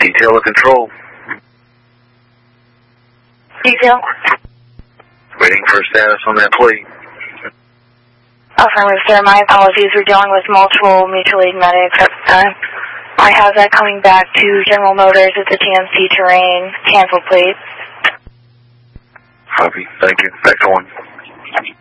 Detail of control. Detail. Waiting for status on that plate. Affirmative, sir. My apologies. We're dealing with multiple mutual aid medics at the time. I have that coming back to General Motors at the TMC Terrain. Cancel, please. Copy. Thank you. Back to 1.